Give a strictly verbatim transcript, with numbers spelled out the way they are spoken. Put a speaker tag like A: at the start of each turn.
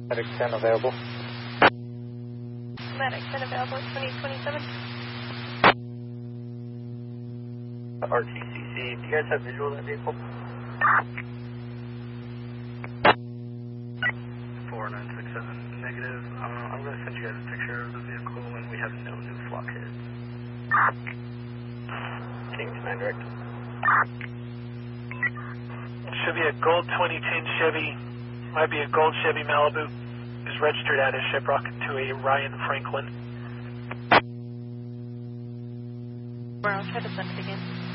A: Medic ten available.
B: Medic ten available, twenty twenty-seven.
C: R T C C, do you guys have visual of that vehicle? four nine six seven, negative. Uh, I'm going to send you guys a picture of the vehicle and we have no new flock heads. King nine direct.
D: Should be a gold twenty ten Chevy, might be a gold Chevy Malibu. Is registered out of Shiprock to a Ryan Franklin.
B: Or I'll try to send it again.